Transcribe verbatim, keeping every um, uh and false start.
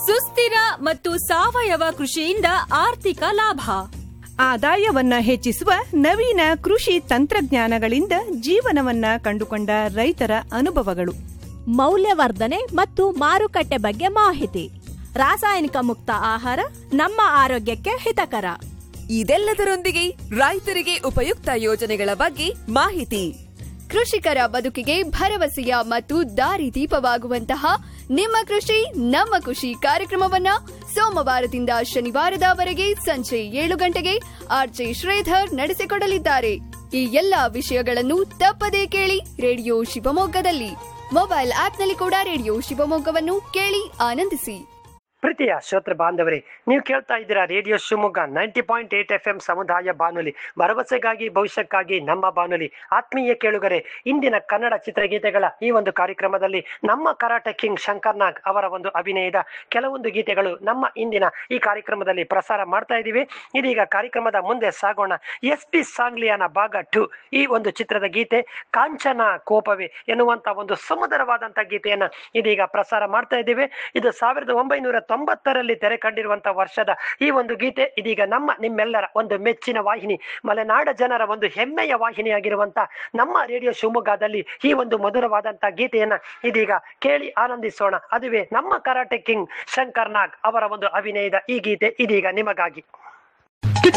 ಸುಸ್ಥಿರ ಮತ್ತು ಸಾವಯವ ಕೃಷಿಯಿಂದ ಆರ್ಥಿಕ ಲಾಭ, ಆದಾಯವನ್ನ ಹೆಚ್ಚಿಸುವ ನವೀನ ಕೃಷಿ ತಂತ್ರಜ್ಞಾನಗಳಿಂದ ಜೀವನವನ್ನ ಕಂಡುಕೊಂಡ ರೈತರ ಅನುಭವಗಳು, ಮೌಲ್ಯವರ್ಧನೆ ಮತ್ತು ಮಾರುಕಟ್ಟೆ ಬಗ್ಗೆ ಮಾಹಿತಿ, ರಾಸಾಯನಿಕ ಮುಕ್ತ ಆಹಾರ ನಮ್ಮ ಆರೋಗ್ಯಕ್ಕೆ ಹಿತಕರ. ಇದೆಲ್ಲದರೊಂದಿಗೆ ರೈತರಿಗೆ ಉಪಯುಕ್ತ ಯೋಜನೆಗಳ ಬಗ್ಗೆ ಮಾಹಿತಿ, ಕೃಷಿಕರ ಬದುಕಿಗೆ ಭರವಸೆಯ ಮತ್ತು ದಾರಿದೀಪವಾಗುವಂತಹ ನಿಮ್ಮ ಕೃಷಿ ನಮ್ಮ ಖುಷಿ ಕಾರ್ಯಕ್ರಮವನ್ನ ಸೋಮವಾರದಿಂದ ಶನಿವಾರದವರೆಗೆ ಸಂಜೆ ಏಳು ಗಂಟೆಗೆ ಆರ್ಜೆ ಶ್ರೀಧರ್ ನಡೆಸಿಕೊಡಲಿದ್ದಾರೆ. ಈ ಎಲ್ಲಾ ವಿಷಯಗಳನ್ನು ತಪ್ಪದೇ ಕೇಳಿ ರೇಡಿಯೋ ಶಿವಮೊಗ್ಗದಲ್ಲಿ. ಮೊಬೈಲ್ ಆಪ್ನಲ್ಲಿ ಕೂಡ ರೇಡಿಯೋ ಶಿವಮೊಗ್ಗವನ್ನು ಕೇಳಿ ಆನಂದಿಸಿ. ಪ್ರೀತಿಯ ಶ್ರೋತೃ ಬಾಂಧವರೇ, ನೀವು ಕೇಳ್ತಾ ಇದ್ದೀರಾ radio Shivamogga ninety point eight F M ಸಮುದಾಯ ಬಾನುಲಿ, ಭರವಸೆಗಾಗಿ ಭವಿಷ್ಯಕ್ಕಾಗಿ ನಮ್ಮ ಬಾನುಲಿ. ಆತ್ಮೀಯ ಕೇಳುಗರೆ, ಇಂದಿನ ಕನ್ನಡ ಚಿತ್ರಗೀತೆಗಳ ಈ ಒಂದು ಕಾರ್ಯಕ್ರಮದಲ್ಲಿ ನಮ್ಮ ಕರಾಟೆ ಕಿಂಗ್ ಶಂಕರ್ ನಾಗ್ ಅವರ ಒಂದು ಅಭಿನಯದ ಕೆಲವೊಂದು ಗೀತೆಗಳು ನಮ್ಮ ಇಂದಿನ ಈ ಕಾರ್ಯಕ್ರಮದಲ್ಲಿ ಪ್ರಸಾರ ಮಾಡ್ತಾ ಇದ್ದೀವಿ. ಇದೀಗ ಕಾರ್ಯಕ್ರಮದ ಮುಂದೆ ಸಾಗೋಣ. ಎಸ್ ಪಿ ಸಾಂಗ್ಲಿಯಾನ ಭಾಗ ಟು ಈ ಒಂದು ಚಿತ್ರದ ಗೀತೆ ಕಾಂಚನ ಕೋಪವೇ ಎನ್ನುವಂತ ಒಂದು ಸುಮಧುರವಾದಂತ ಗೀತೆಯನ್ನ ಇದೀಗ ಪ್ರಸಾರ ಮಾಡ್ತಾ ಇದ್ದೀವಿ. ಇದು ಸಾವಿರದ ಒಂಬೈನೂರ ತೊಂಬತ್ತರಲ್ಲಿ ತೆರೆ ಕಂಡಿರುವಂತಹ ವರ್ಷದ ಈ ಒಂದು ಗೀತೆ ಇದೀಗ ನಮ್ಮ ನಿಮ್ಮೆಲ್ಲರ ಒಂದು ಮೆಚ್ಚಿನ ವಾಹಿನಿ, ಮಲೆನಾಡ ಜನರ ಒಂದು ಹೆಮ್ಮೆಯ ವಾಹಿನಿಯಾಗಿರುವಂತ ನಮ್ಮ ರೇಡಿಯೋ ಶಿವಮೊಗ್ಗದಲ್ಲಿ ಈ ಒಂದು ಮಧುರವಾದಂತಹ ಗೀತೆಯನ್ನ ಇದೀಗ ಕೇಳಿ ಆನಂದಿಸೋಣ. ಅದುವೇ ನಮ್ಮ ಕರಾಟೆ ಕಿಂಗ್ ಶಂಕರ್ ನಾಗ್ ಅವರ ಒಂದು ಅಭಿನಯದ ಈ ಗೀತೆ ಇದೀಗ ನಿಮಗಾಗಿ.